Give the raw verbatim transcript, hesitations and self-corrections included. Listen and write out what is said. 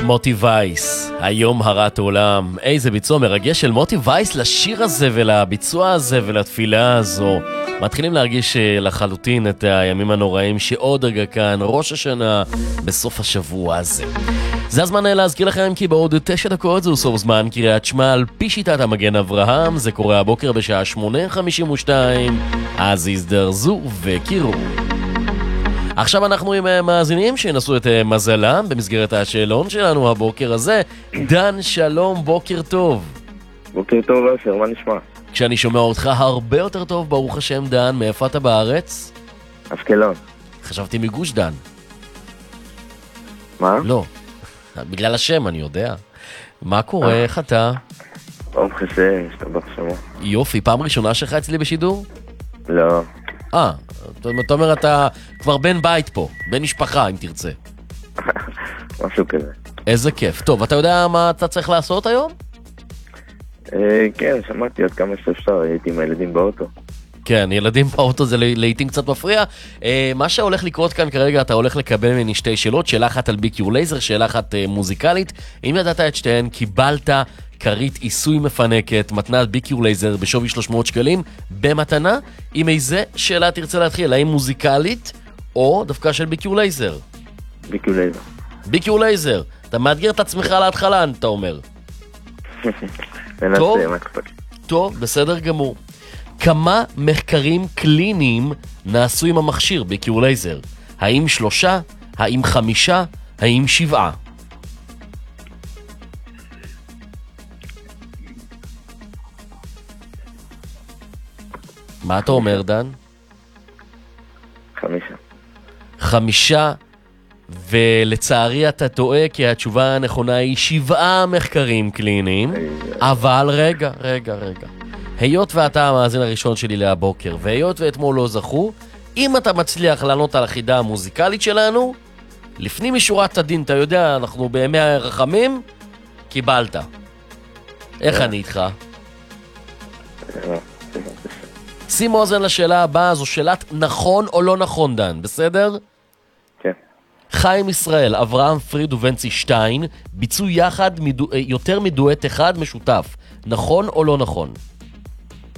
מוטי וייס, היום הרת עולם. איזה ביצוע מרגש של מוטי וייס לשיר הזה ולביצוע הזה ולתפילה הזו. מתחילים להרגיש לחלוטין את הימים הנוראים שעוד רגע כאן, ראש השנה, בסוף השבוע הזה. זה הזמן להזכיר לכם כי בעוד תשע דקות זהו סוף זמן קריאת שמע על פי שיטת המגן אברהם. זה קורה הבוקר בשעה שמונה חמישים ושתיים, אז הזדרזו וקירו. עכשיו אנחנו עם מאזינים שינסו את מזלם במסגרת השאלון שלנו הבוקר הזה. דן, שלום, בוקר טוב. בוקר טוב, אשר, מה נשמע? כשאני שומע אותך הרבה יותר טוב, ברוך השם. דן, מאיפה אתה בארץ? אשקלון. חשבתי מגוש דן. מה? לא, בגלל השם אני יודע. מה קורה, איך אתה? ברוך השם, השתבח שמו. יופי, פעם ראשונה שלך אצלי בשידור? לא. אה, אתה אומר אתה כבר בן בית פה, בן משפחה אם תרצה. משהו כזה. איזה כיף. טוב, אתה יודע מה אתה צריך לעשות היום? אה, כן, שמעתי עד כמה שאפשר, הייתי עם הילדים באוטו. כן, ילדים באוטו זה לעתים קצת מפריע. אה, מה שהולך לקרות כאן כרגע, אתה הולך לקבל ממני שתי שאלות, שאלה אחת על ביקיור לייזר, שאלה אחת אה, מוזיקלית. אם ידעת את שתיהן, קיבלת כרית עיסוי מפנקת, מתנת ביקיור לייזר בשווי שלוש מאות שקלים, במתנה. עם איזה שאלה תרצה להתחיל? האם מוזיקלית או דווקא של ביקיור לייזר? ביקיור לייזר. ביקיור לייזר. אתה מאתגר את עצמך להתחלה, אתה אומר. טוב, טוב, בסדר גמור. כמה מחקרים קליניים נעשו עם המכשיר ביקיור לייזר? האם שלושה? האם חמישה? האם שבעה? מה אתה אומר, דן? חמישה. חמישה, ולצערי אתה טועה, כי התשובה הנכונה היא שבעה מחקרים קליניים. אבל רגע, רגע, רגע. היות ואתה המאזין הראשון שלי להבוקר, והיות ואתמול לא זכו, אם אתה מצליח לענות על החידה המוזיקלית שלנו, לפנים משורת הדין, אתה יודע, אנחנו בימי הרחמים, קיבלת. איך אני איתך? שים אוזן לשאלה הבאה, זו שאלת נכון או לא נכון, דן, בסדר? כן. חיים ישראל, אברהם פריד ובנצי שטיין ביצעו יחד מדו... יותר מדואט אחד משותף. נכון או לא נכון?